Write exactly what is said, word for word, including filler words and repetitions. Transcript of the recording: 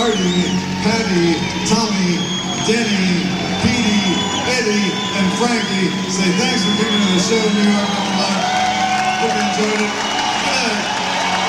Marty, Patty, Tommy, Denny, Petey, Eddie, and Frankie say thanks for coming to the show, New York, number one.